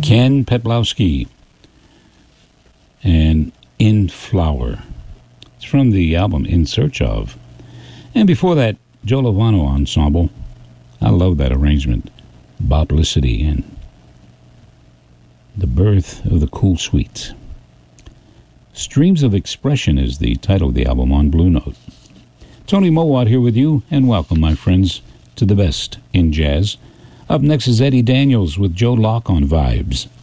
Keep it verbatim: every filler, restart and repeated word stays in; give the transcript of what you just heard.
Ken Petlowski and In Flower. It's from the album In Search Of. And before that, Joe Lovano Ensemble. I love that arrangement. Boplicity and The Birth of the Cool Sweets. Streams of Expression is the title of the album on Blue Note. Tony Mowat here with you, and welcome, my friends, to the best in jazz. Up next is Eddie Daniels with Joe Locke on Vibes.